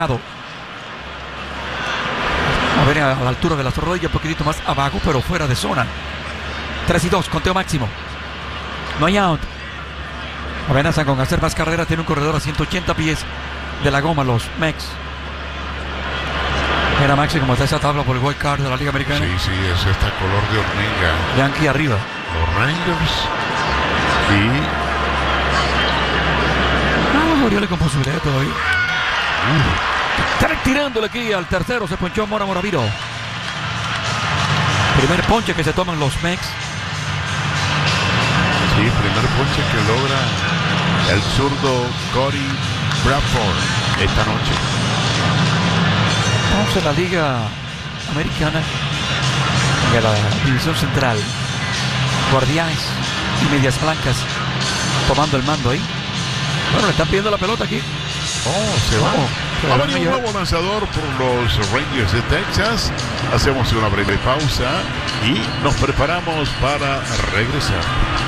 A ver, a la altura de las rodillas, un poquitito más abajo, pero fuera de zona. 3-2, conteo máximo. No hay out. Amenazan con hacer más carreras. Tiene un corredor a 180 pies de la goma los Mex. Mira, Maxi, como está esa tabla por el wild card de la Liga Americana. Sí, es esta color de hormiga. Yankee arriba. Los Rangers. Y Orioles con posibilidad todavía. Están tirándole aquí al tercero. Se ponchó Mora Moraviro. Primer ponche que se toman los Mex. Sí, primer ponche que logra el zurdo Cody Bradford esta noche. Vamos a la Liga Americana, en la División Central. Guardianes y Medias Blancas tomando el mando ahí. Bueno, le están pidiendo la pelota aquí. Se va. Ha venido un nuevo lanzador por los Rangers de Texas. Hacemos una breve pausa y nos preparamos para regresar.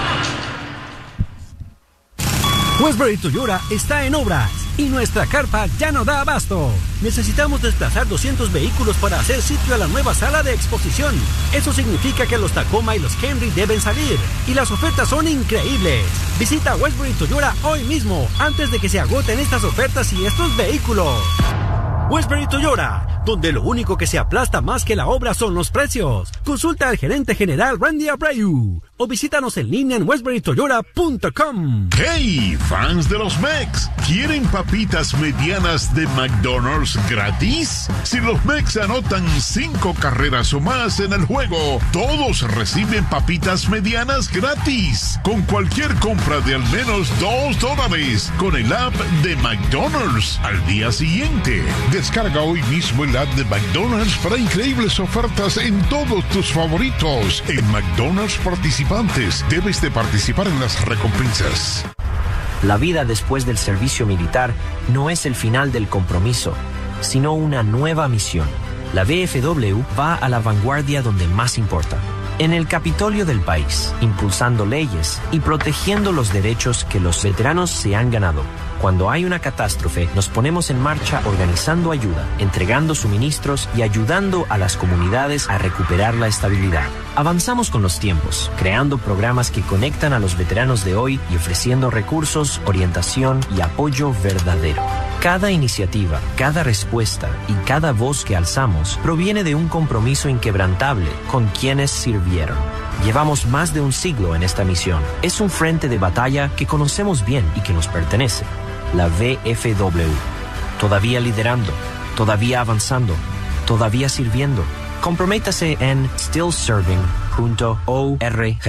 Westbury Toyota está en obras y nuestra carpa ya no da abasto. Necesitamos desplazar 200 vehículos para hacer sitio a la nueva sala de exposición. Eso significa que los Tacoma y los Camry deben salir y las ofertas son increíbles. Visita Westbury Toyota hoy mismo antes de que se agoten estas ofertas y estos vehículos. Westbury Toyota, donde lo único que se aplasta más que la obra son los precios. Consulta al gerente general Randy Abreu o visítanos en línea en westburytoyota.com. ¡Hey, fans de los Mex! ¿Quieren papitas medianas de McDonald's gratis? Si los Mex anotan 5 carreras o más en el juego, todos reciben papitas medianas gratis. Con cualquier compra de al menos $2 con el app de McDonald's al día siguiente. Descarga hoy mismo el app de McDonald's para increíbles ofertas en todos tus favoritos. En McDonald's participantes, debes de participar en las recompensas. La vida después del servicio militar no es el final del compromiso, sino una nueva misión. La VFW va a la vanguardia donde más importa. En el Capitolio del país, impulsando leyes y protegiendo los derechos que los veteranos se han ganado. Cuando hay una catástrofe, nos ponemos en marcha organizando ayuda, entregando suministros y ayudando a las comunidades a recuperar la estabilidad. Avanzamos con los tiempos, creando programas que conectan a los veteranos de hoy y ofreciendo recursos, orientación y apoyo verdadero. Cada iniciativa, cada respuesta y cada voz que alzamos proviene de un compromiso inquebrantable con quienes sirvieron. Llevamos más de un siglo en esta misión. Es un frente de batalla que conocemos bien y que nos pertenece. La VFW. Todavía liderando, todavía avanzando, todavía sirviendo. Comprométase en stillserving.org.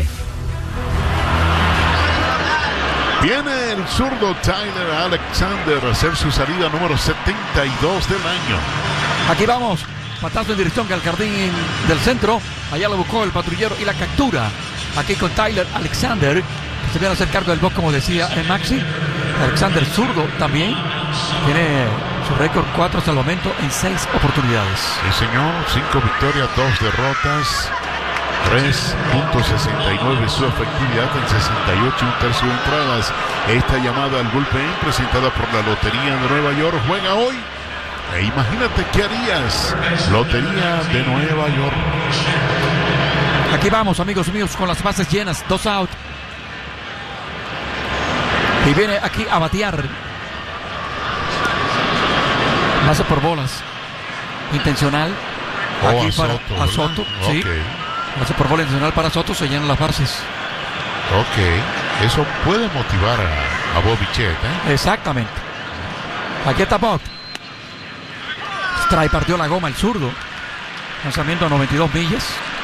Viene el zurdo Tyler Alexander a hacer su salida número 72 del año. Aquí vamos. Patazo en dirección al jardín del centro. Allá lo buscó el patrullero y la captura. Aquí con Tyler Alexander, que se viene a hacer cargo del box, como decía el Maxi. Alexander zurdo también. Tiene su récord 4 hasta el momento en 6 oportunidades. Sí, señor. 5 victorias, 2 derrotas. 3.69 su efectividad en 68 1/3 entradas. Esta llamada al bullpen presentada por la Lotería de Nueva York juega hoy. E imagínate qué harías. Lotería de Nueva York. Aquí vamos, amigos míos, con las bases llenas. 2 out. Y viene aquí a batear. Base por bolas. Intencional. Aquí para Soto, a Soto. Sí. Okay. Base por bola intencional para Soto. Se llenan las bases. Ok. Eso puede motivar a Bobby Chet, ¿eh? Exactamente. Aquí está Buck. Strike, partió la goma el zurdo. Lanzamiento a 92 millas.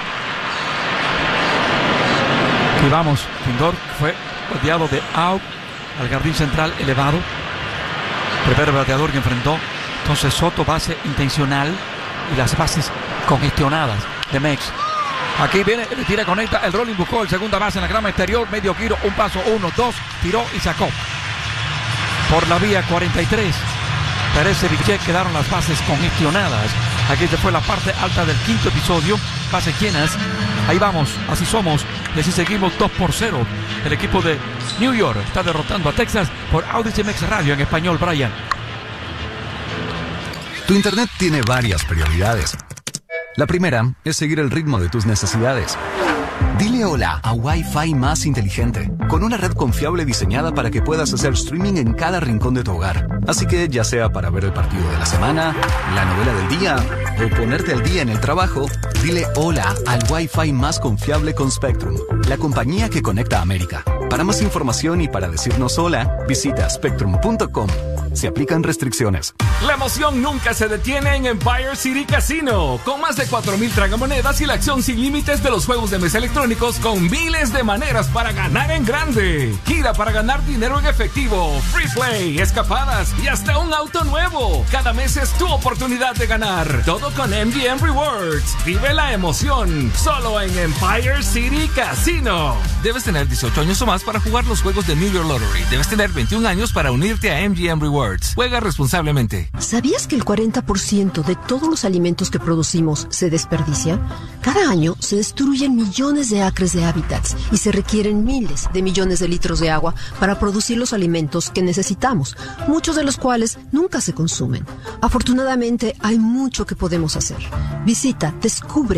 Aquí vamos. Lindor fue bateado de out al jardín central elevado. Primer bateador que enfrentó. Entonces Soto, base intencional y las bases congestionadas de Mex. Aquí viene, le tira, conecta el rolling, buscó el segunda base en la grama exterior, medio giro, un paso, 1, 2, tiró y sacó. Por la vía 43. Parece Bichette, quedaron las bases congestionadas. Aquí se fue la parte alta del quinto episodio. Bases llenas. Ahí vamos, así somos. Y así seguimos 2-0. El equipo de New York está derrotando a Texas por Audi CMX Radio en español, Brian. Tu internet tiene varias prioridades. La primera es seguir el ritmo de tus necesidades. Dile hola a Wi-Fi más inteligente, con una red confiable diseñada para que puedas hacer streaming en cada rincón de tu hogar. Así que ya sea para ver el partido de la semana, la novela del día o ponerte al día en el trabajo, dile hola al Wi-Fi más confiable con Spectrum, la compañía que conecta a América. Para más información y para decirnos hola, visita spectrum.com. Se aplican restricciones. La emoción nunca se detiene en Empire City Casino. Con más de 4,000 tragamonedas y la acción sin límites de los juegos de mesa electrónicos con miles de maneras para ganar en grande. Gira para ganar dinero en efectivo, free play, escapadas y hasta un auto nuevo. Cada mes es tu oportunidad de ganar. Todo con MGM Rewards. Vive la emoción. Solo en Empire City Casino. Debes tener 18 años o más para jugar los juegos de New York Lottery. Debes tener 21 años para unirte a MGM Rewards. Juega responsablemente. ¿Sabías que el 40% de todos los alimentos que producimos se desperdicia? Cada año se destruyen millones de acres de hábitats y se requieren miles de millones de litros de agua para producir los alimentos que necesitamos, muchos de los cuales nunca se consumen. Afortunadamente, hay mucho que podemos hacer. Visita descubre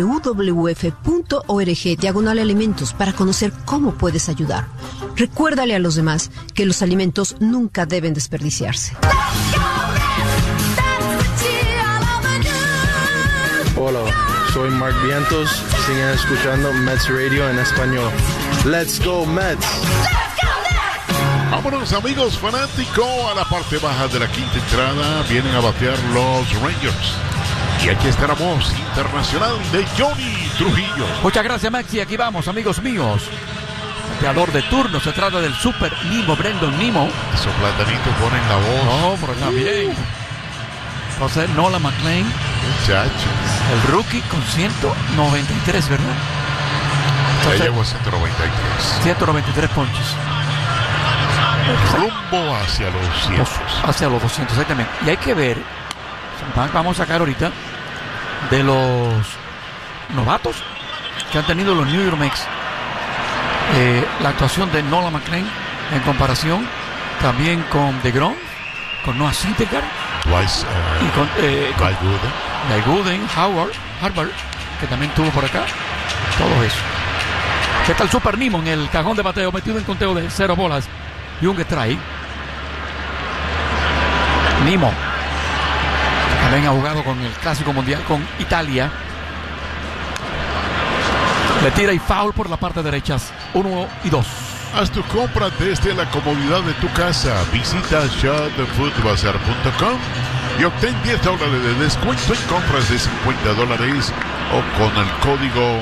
www.org/alimentos para conocer cómo puedes ayudar. Recuérdale a los demás que los alimentos nunca deben desperdiciarse. Hola, soy Mark Vientos. Siguen escuchando Mets Radio en español. Let's go Mets. Vámonos amigos fanáticos a la parte baja de la quinta entrada. Vienen a batear los Rangers. Y aquí está la voz internacional de Johnny Trujillo. Muchas gracias, Maxi. Aquí vamos, amigos míos. Bateador de turno, se trata del Super Nimo, Brendan Nimo. Esos platanitos ponen la voz. No, pero está bien. Entonces, Nolan McLean. Muchachos. El rookie con 193, ¿verdad? Ya llegó a 193. 193 ponches. Rumbo hacia los 200. Hacia los 200, exactamente. Y hay que ver, vamos a sacar ahorita, de los novatos que han tenido los New York Mets. La actuación de Nolan McLean en comparación también con DeGrom, con Noah Syndergaard y con Guy Gooden, Harvard, que también tuvo por acá. Todo eso. ¿Qué tal Super Nimo en el cajón de bateo, metido en conteo de 0 bolas y un strike? Nimo también ha jugado con el Clásico Mundial con Italia. Le tira y foul por la parte derecha. 1 y 2. Haz tu compra desde la comodidad de tu casa. Visita shopthefoodbazar.com y obtén $10 de descuento en compras de $50 o con el código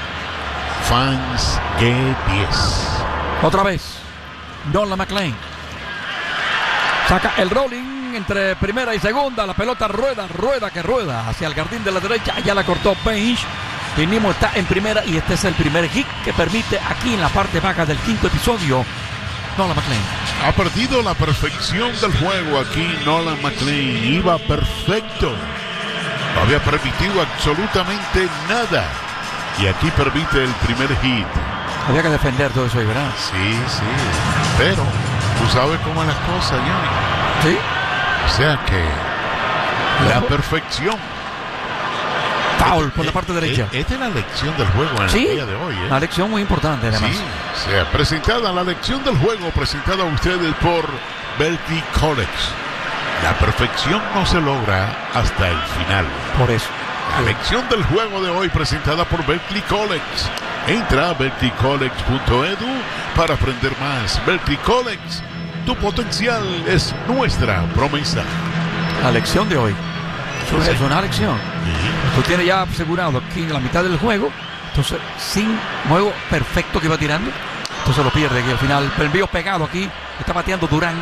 FANSG10. Otra vez, Nolan McLean saca el rolling entre primera y segunda. La pelota rueda hacia el jardín de la derecha. Ya la cortó Bench. Y Nimo está en primera y este es el primer hit que permite aquí en la parte baja del quinto episodio Nolan McLean. Ha perdido la perfección del juego aquí Nolan McLean. Iba perfecto. No había permitido absolutamente nada. Y aquí permite el primer hit. Había que defender todo eso ahí, ¿verdad? Sí. Pero tú sabes cómo es las cosas, Johnny. Sí. O sea que la perfección. Foul por la parte derecha. Esta es la lección del juego en el día de hoy. Una lección muy importante, además. Sí, sea presentada la lección del juego, presentada a ustedes por Berkeley College. La perfección no se logra hasta el final. Por eso. La lección del juego de hoy, presentada por Berkeley College. Entra a berkeleycollege.edu para aprender más. Berkeley College, tu potencial es nuestra promesa. La lección de hoy. Es una lección. Tú tienes ya asegurado aquí en la mitad del juego. Entonces, sin juego perfecto que iba tirando, entonces lo pierde aquí al final. El envío pegado aquí. Está bateando Durán.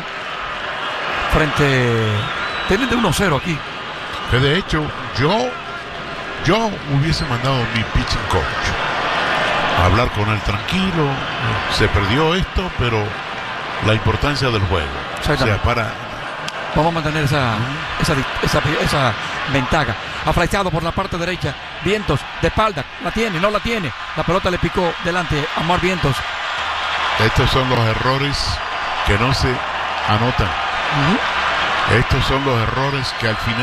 Tienen de 1-0 aquí. Que de hecho, yo hubiese mandado a mi pitching coach a hablar con él tranquilo. Se perdió esto, pero la importancia del juego. O sea, vamos a mantener esa ventaja. Afraizado por la parte derecha. Vientos de espalda. La tiene, no la tiene. La pelota le picó delante a Mar Vientos. Estos son los errores que no se anotan. Estos son los errores que al final